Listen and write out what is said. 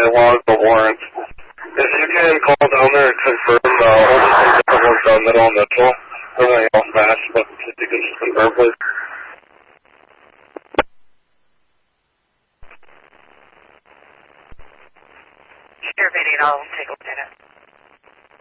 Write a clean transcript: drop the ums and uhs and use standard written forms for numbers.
log the warrant. If you can call down there and confirm only thing that was done middle and Mitchell, everything else matched, but if you can just confirm, please. Sure, Vinny, and I'll take a look at it.